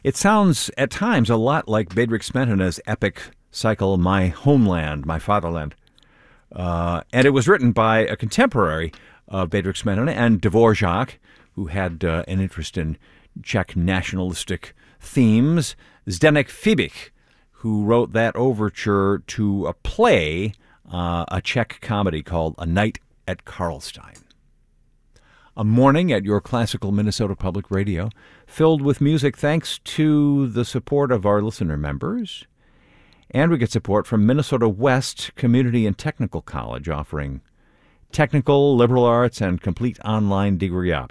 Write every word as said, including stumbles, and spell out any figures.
It sounds at times a lot like Bedřich Smetana's epic cycle, My Homeland, My Fatherland. Uh, and it was written by a contemporary of Bedřich Smetana and Dvorak, who had uh, an interest in Czech nationalistic themes, Zdeněk Fibich, who wrote that overture to a play, uh, a Czech comedy called A Night at Karlstein. A morning at your classical Minnesota Public Radio, filled with music thanks to the support of our listener members. And we get support from Minnesota West Community and Technical College, offering technical, liberal arts, and complete online degree options.